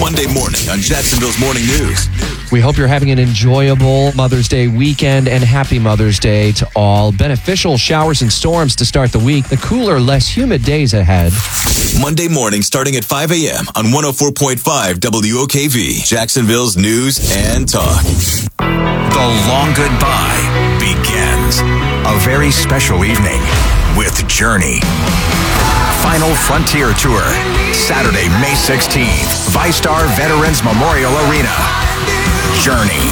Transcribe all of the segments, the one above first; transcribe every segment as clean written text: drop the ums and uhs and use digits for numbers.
Monday morning on Jacksonville's Morning News. We hope you're having an enjoyable Mother's Day weekend, and happy Mother's Day to all. Beneficial showers and storms to start the week. The cooler, less humid days ahead. Monday morning starting at 5 a.m. on 104.5 WOKV, Jacksonville's News and Talk. The long goodbye begins. A very special evening with Journey. Final Frontier Tour, Saturday, May 16th, VyStar Veterans Memorial Arena. Journey.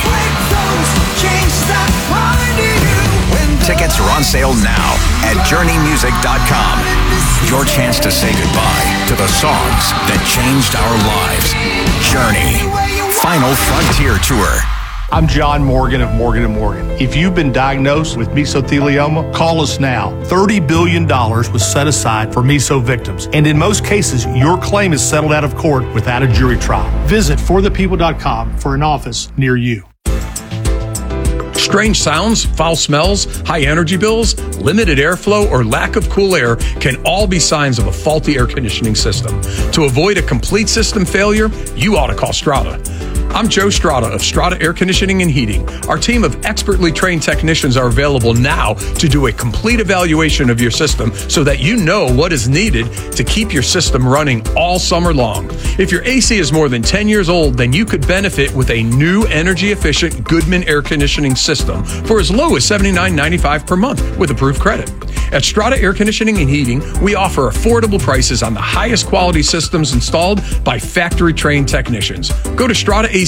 Tickets are on sale now at JourneyMusic.com. Your chance to say goodbye to the songs that changed our lives. Journey. Final Frontier Tour. I'm John Morgan of Morgan & Morgan. If you've been diagnosed with mesothelioma, call us now. $30 billion was set aside for meso victims. And in most cases, your claim is settled out of court without a jury trial. Visit forthepeople.com for an office near you. Strange sounds, foul smells, high energy bills, limited airflow, or lack of cool air can all be signs of a faulty air conditioning system. To avoid a complete system failure, you ought to call Strata. I'm Joe Strata of Strata Air Conditioning and Heating. Our team of expertly trained technicians are available now to do a complete evaluation of your system so that you know what is needed to keep your system running all summer long. If your AC is more than 10 years old, then you could benefit with a new energy-efficient Goodman air conditioning system for as low as $79.95 per month with approved credit. At Strata Air Conditioning and Heating, we offer affordable prices on the highest quality systems installed by factory-trained technicians. Go to Strata